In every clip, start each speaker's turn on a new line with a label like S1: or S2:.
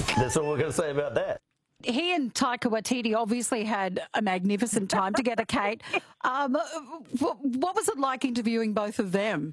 S1: That's all we're going to say about that.
S2: He and Taika Waititi obviously had a magnificent time together, Kate. What was it like interviewing both of them?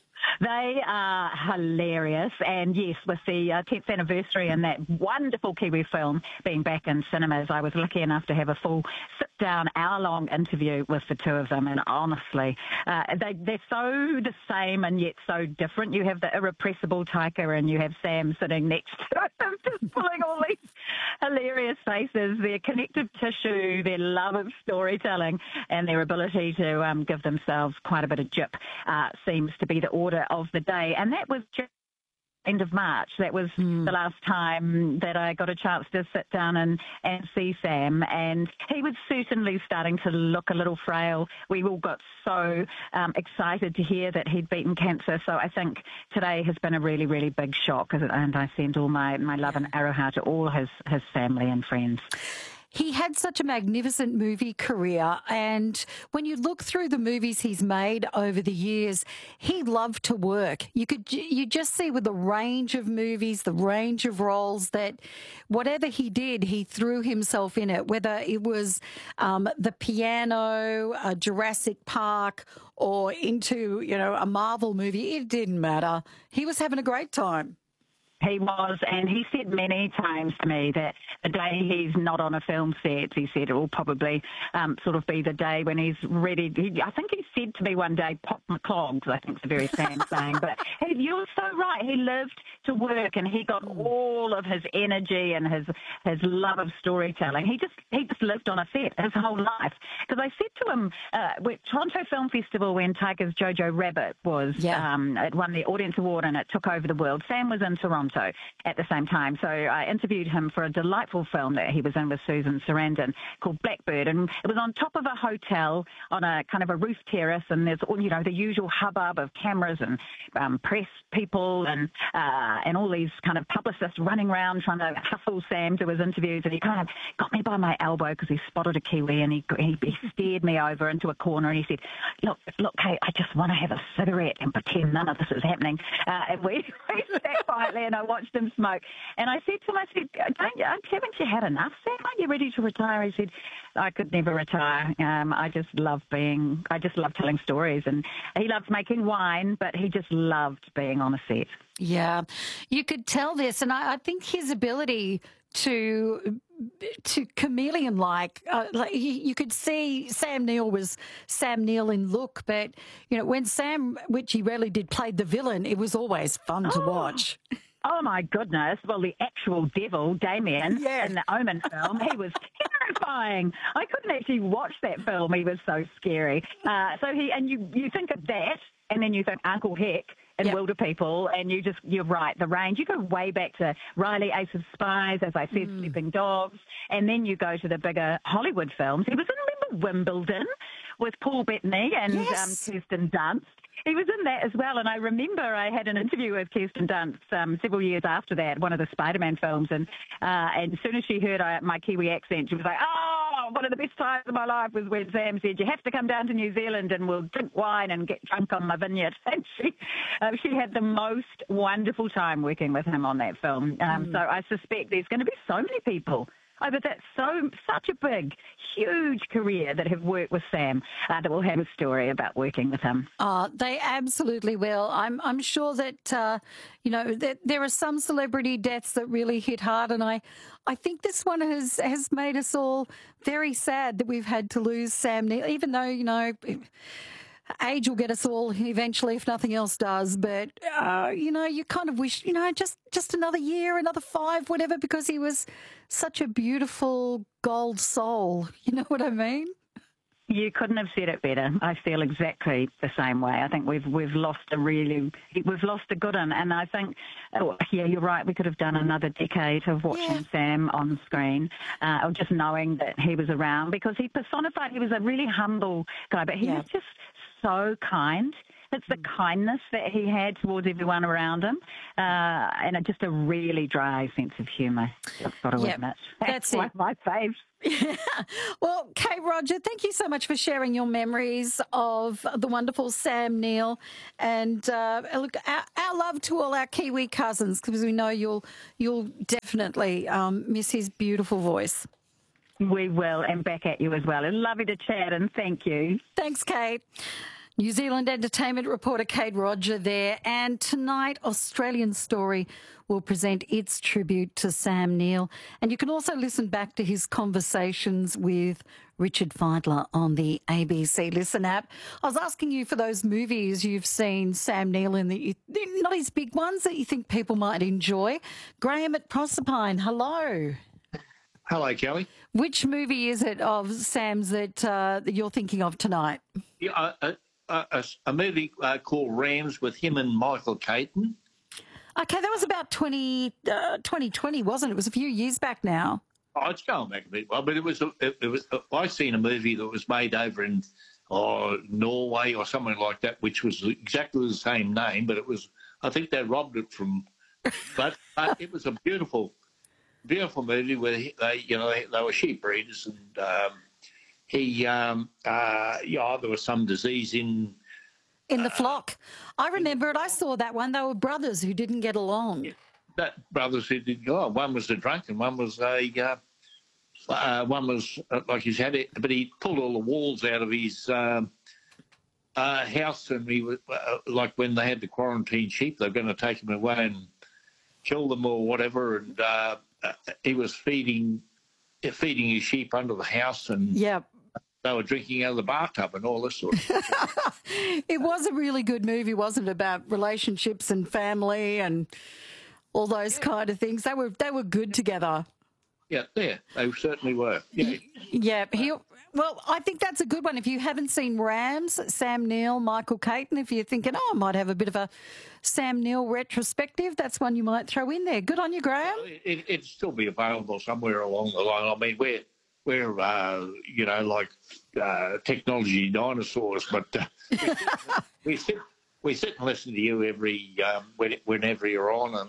S3: They are hilarious, and yes, with the 10th anniversary and that wonderful Kiwi film being back in cinemas, I was lucky enough to have a full sit-down, hour-long interview with the two of them, and honestly, they're so the same and yet so different. You have the irrepressible Taika and you have Sam sitting next to him, just pulling all these hilarious faces, their connective tissue, their love of storytelling, and their ability to give themselves quite a bit of jip seems to be the order of the day. And that was just end of March. That was the last time that I got a chance to sit down and see Sam, and he was certainly starting to look a little frail. We all got so excited to hear that he'd beaten cancer, so I think today has been a really, really big shock, and I send all my love and aroha to all his family and friends.
S2: He had such a magnificent movie career, and when you look through the movies he's made over the years, he loved to work. You just see with the range of movies, the range of roles, that whatever he did, he threw himself in it, whether it was the piano, Jurassic Park, or into, a Marvel movie. It didn't matter. He was having a great time.
S3: He was, and he said many times to me that the day he's not on a film set, he said it will probably sort of be the day when he's ready. I think he said to me one day, pop my clogs. I think it's a very Sam saying, but you're so right. He lived to work, and he got all of his energy and his love of storytelling. He just lived on a set his whole life. Because I said to him, at Toronto Film Festival, when Taika's Jojo Rabbit was, it won the Audience Award and it took over the world, Sam was in Toronto at the same time. So I interviewed him for a delightful film that he was in with Susan Sarandon called Blackbird, and it was on top of a hotel on a kind of a roof terrace, and there's the usual hubbub of cameras and press people and all these kind of publicists running around trying to hustle Sam to his interviews, and he kind of got me by my elbow because he spotted a Kiwi, and he steered me over into a corner, and he said, look, Kate, I just want to have a cigarette and pretend none of this is happening. And we sat quietly, and I watched him smoke. And I said to him, haven't you had enough, Sam? Aren't you ready to retire? He said, I could never retire. I just love telling stories. And he loved making wine, but he just loved being on a set.
S2: Yeah, you could tell this. And I think his ability to chameleon-like, you could see Sam Neill was Sam Neill in look, but, when Sam, which he rarely did, played the villain, it was always fun to watch.
S3: Oh, my goodness. Well, the actual devil, Damien, in the Omen film, he was terrifying. I couldn't actually watch that film. He was so scary. You think of that, and then you think Uncle Heck and Wilder People, and you're right, the range. You go way back to Riley, Ace of Spies, as I said, Sleeping Dogs, and then you go to the bigger Hollywood films. He was in, remember, Wimbledon with Paul Bettany and Kirsten Dunst. He was in that as well, and I remember I had an interview with Kirsten Dunst several years after that, one of the Spider-Man films, and as soon as she heard my Kiwi accent, she was like, oh, one of the best times of my life was when Sam said, you have to come down to New Zealand and we'll drink wine and get drunk on my vineyard. And she had the most wonderful time working with him on that film. So I suspect there's going to be so many people over that such a big, huge career that have worked with Sam that will have a story about working with him.
S2: They absolutely will. I'm sure that that there are some celebrity deaths that really hit hard, and I think this one has made us all very sad that we've had to lose Sam Neill, even though age will get us all eventually if nothing else does, but you kind of wish just another year, another 5, whatever, because he was such a beautiful gold soul. You know what I mean?
S3: You couldn't have said it better. I feel exactly the same way. I think we've lost a good one, and I think you're right. We could have done another decade of watching Sam on screen, or just knowing that he was around, because he personified. He was a really humble guy, but he was just so kind. it's the kindness that he had towards everyone around him, and just a really dry sense of humour. I've got to admit.
S2: That's
S3: one
S2: it.
S3: of my faves.
S2: Well, Kate Roger, thank you so much for sharing your memories of the wonderful Sam Neill, and look, our love to all our Kiwi cousins, because we know you'll definitely miss his beautiful voice.
S3: We will, and back at you as well. And lovely to chat, and thank you.
S2: Thanks, Kate. New Zealand entertainment reporter Kate Roger there. And tonight, Australian Story will present its tribute to Sam Neill. And you can also listen back to his conversations with Richard Feidler on the ABC Listen app. I was asking you for those movies you've seen Sam Neill in, not his big ones that you think people might enjoy. Graham at Proserpine, hello.
S1: Hello, Kelly.
S2: Which movie is it of Sam's that you're thinking of tonight?
S1: Yeah, a movie called Rams with him and Michael Caton.
S2: Okay, that was about 2020, wasn't it? It was a few years back now.
S1: Oh, it's going back a bit. Well, but it was. I seen a movie that was made over in Norway or somewhere like that, which was exactly the same name, but it was. I think they robbed it from. But it was a beautiful movie where they were sheep breeders, and there was some disease in
S2: the flock. I remember it. I saw that one. They were brothers who didn't get along.
S1: That brothers who didn't go. One was a drunk, and one was like he's had it, but he pulled all the walls out of his house, and he was like when they had the quarantine sheep, they were going to take him away and kill them or whatever, and he was feeding his sheep under the house, and they were drinking out of the bathtub and all this sort of stuff.
S2: It was a really good movie, wasn't it, about relationships and family and all those kind of things. They were good together.
S1: Yeah, they certainly were. Yeah.
S2: Well, I think that's a good one. If you haven't seen Rams, Sam Neill, Michael Caton, if you're thinking, I might have a bit of a Sam Neill retrospective, that's one you might throw in there. Good on you, Graham.
S1: It'd still be available somewhere along the line. I mean, we're like technology dinosaurs, but we sit and listen to you every whenever you're on,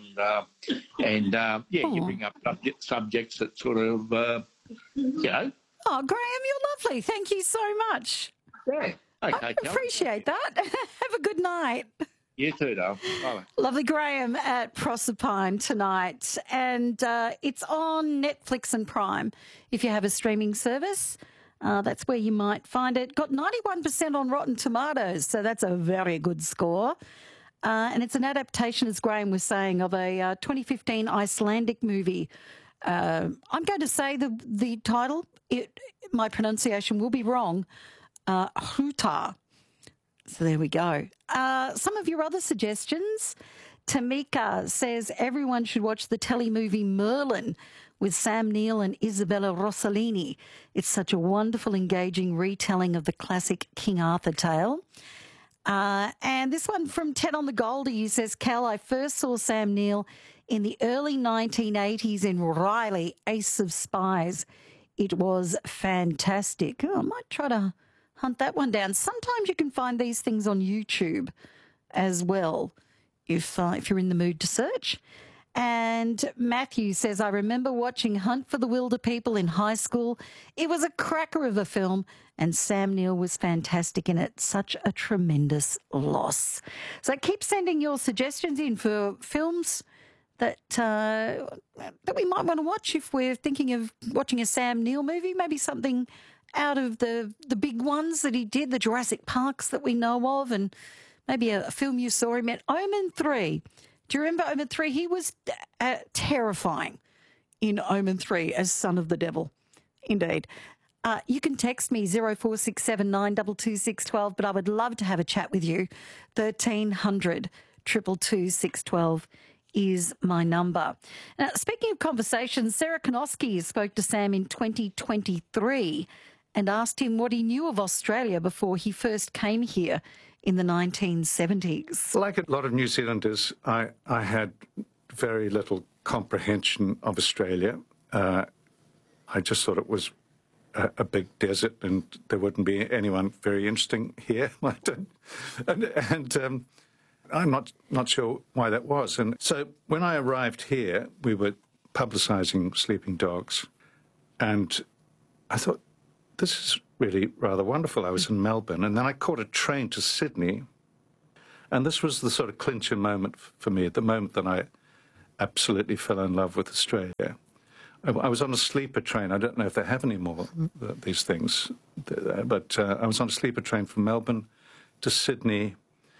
S1: and you bring up subjects that sort of
S2: Oh, Graham, you're lovely. Thank you so much.
S1: Yeah. Okay.
S2: I appreciate that. Have a good night.
S1: You too, darling. Bye.
S2: Lovely Graham at Proserpine tonight. And it's on Netflix and Prime. If you have a streaming service, that's where you might find it. Got 91% on Rotten Tomatoes, so that's a very good score. And it's an adaptation, as Graham was saying, of a 2015 Icelandic movie. I'm going to say the title. My pronunciation will be wrong. Hruta. So there we go. Some of your other suggestions. Tamika says everyone should watch the telemovie Merlin with Sam Neill and Isabella Rossellini. It's such a wonderful, engaging retelling of the classic King Arthur tale. And this one from Ted on the Goldie, he says, Cal, I first saw Sam Neill in the early 1980s in Riley, Ace of Spies. It was fantastic. I might try to hunt that one down. Sometimes you can find these things on YouTube as well, if you're in the mood to search. And Matthew says, I remember watching Hunt for the Wilder People in high school. It was a cracker of a film, and Sam Neill was fantastic in it. Such a tremendous loss. So keep sending your suggestions in for films that we might want to watch if we're thinking of watching a Sam Neill movie, maybe something out of the big ones that he did, the Jurassic Parks that we know of, and maybe a film you saw him in. Omen 3. Do you remember Omen 3? He was terrifying in Omen 3 as Son of the Devil. Indeed. You can text me 0467 922 612, but I would love to have a chat with you. 1300 222 612 is my number. Now, speaking of conversations, Sarah Konoski spoke to Sam in 2023 and asked him what he knew of Australia before he first came here in the 1970s.
S4: Like a lot of New Zealanders, I had very little comprehension of Australia. I just thought it was a big desert and there wouldn't be anyone very interesting here. and I'm not sure why that was. And so when I arrived here, we were publicising Sleeping Dogs, and I thought, this is really rather wonderful. I was in Melbourne, and then I caught a train to Sydney, and this was the sort of clincher moment for me, at the moment that I absolutely fell in love with Australia. I was on a sleeper train. I don't know if they have any more these things, but I was on a sleeper train from Melbourne to Sydney,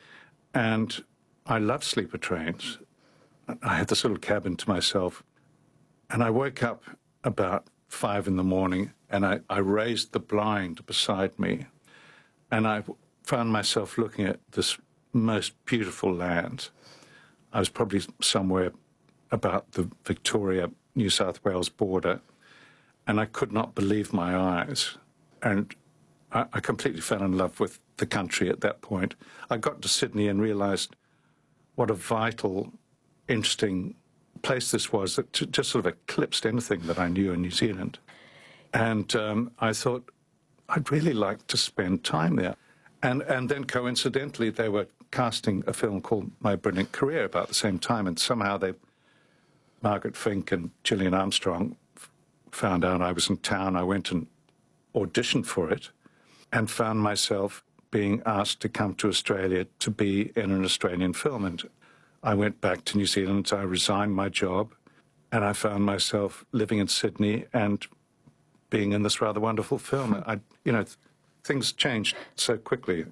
S4: and I love sleeper trains. I had this little cabin to myself, and I woke up about 5 in the morning, and I raised the blind beside me, and I found myself looking at this most beautiful land. I was probably somewhere about the Victoria New South Wales border, and I could not believe my eyes. And I completely fell in love with the country at that point. I got to Sydney and realised what a vital, interesting place this was that just sort of eclipsed anything that I knew in New Zealand. And I thought, I'd really like to spend time there. And then coincidentally, they were casting a film called My Brilliant Career about the same time, and somehow Margaret Fink and Gillian Armstrong found out I was in town. I went and auditioned for it and found myself being asked to come to Australia to be in an Australian film. And I went back to New Zealand, I resigned my job, and I found myself living in Sydney and being in this rather wonderful film. Things changed so quickly.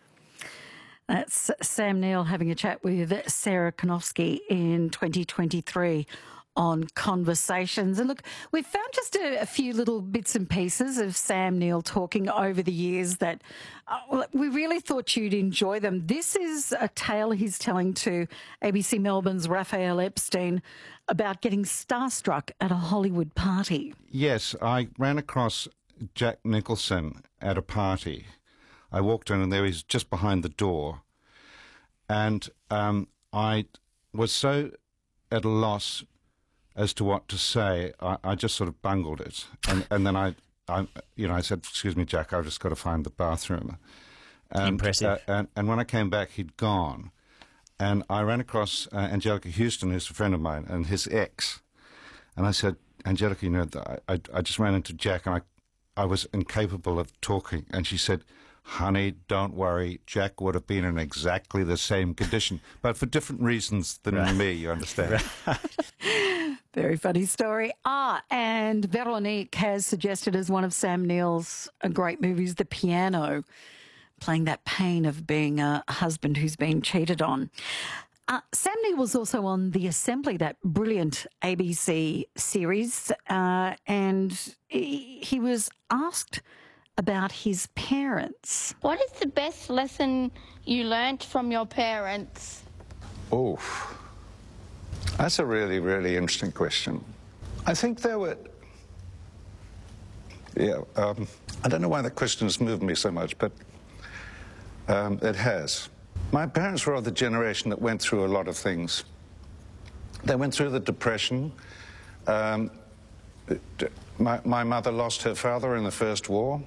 S2: That's Sam Neill having a chat with Sarah Konofsky in 2023 on Conversations. And look, we've found just a few little bits and pieces of Sam Neill talking over the years that we really thought you'd enjoy them. This is a tale he's telling to ABC Melbourne's Raphael Epstein about getting starstruck at a Hollywood party.
S5: Yes, I ran across Jack Nicholson at a party. I walked in and there he was just behind the door. And I was so at a loss as to what to say, I just sort of bungled it. And then I said, "Excuse me, Jack, I've just got to find the bathroom." And,
S6: impressive.
S5: And when I came back, he'd gone. And I ran across Angelica Houston, who's a friend of mine, and his ex. And I said, "Angelica, I just ran into Jack, and I was incapable of talking." And she said, "Honey, don't worry. Jack would have been in exactly the same condition, but for different reasons than me, you understand."
S2: Very funny story. And Veronique has suggested as one of Sam Neill's great movies, The Piano, playing that pain of being a husband who's been cheated on. Sam Neill was also on The Assembly, that brilliant ABC series, and he was asked about his parents.
S7: What is the best lesson you learnt from your parents?
S4: Oh, that's a really, really interesting question. I think there were... I don't know why that question has moved me so much, but it has. My parents were of the generation that went through a lot of things. They went through the Depression. My mother lost her father in the First War.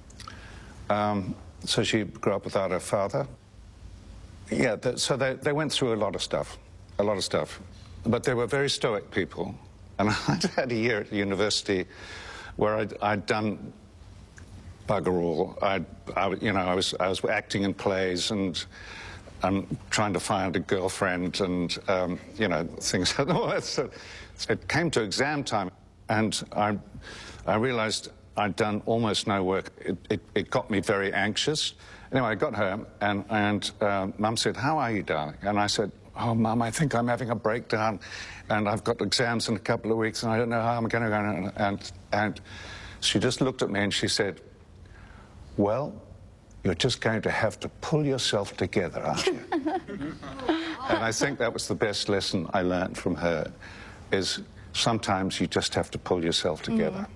S4: So she grew up without her father. Yeah, so they went through a lot of stuff. But they were very stoic people. And I'd had a year at the university where I'd done bugger all. I was acting in plays and trying to find a girlfriend and, things like that. So it came to exam time, and I realised I'd done almost no work. It got me very anxious. Anyway, I got home, and Mum said, "How are you, darling?" And I said, "Oh, Mum, I think I'm having a breakdown, and I've got exams in a couple of weeks, and I don't know how I'm going to go." And she just looked at me and she said, "Well, you're just going to have to pull yourself together, aren't you?" And I think that was the best lesson I learned from her, is sometimes you just have to pull yourself together.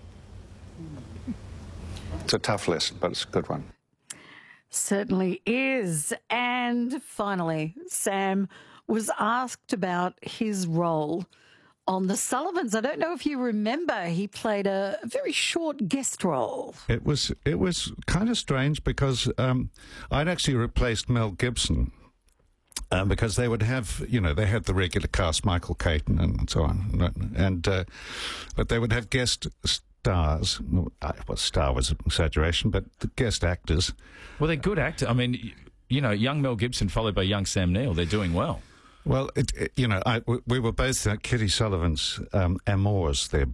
S4: It's a tough lesson, but it's a good one.
S2: Certainly is. And finally, Sam was asked about his role on The Sullivans. I don't know if you remember, he played a very short guest role.
S5: It was kind of strange because I'd actually replaced Mel Gibson. Because they would have, they had the regular cast, Michael Caton and so on, but they would have guest stars. Well, star was an exaggeration, but the guest actors.
S6: Well, they're good actors. I mean, young Mel Gibson followed by young Sam Neill. They're doing well.
S5: Well, we were both Kitty Sullivan's amours there.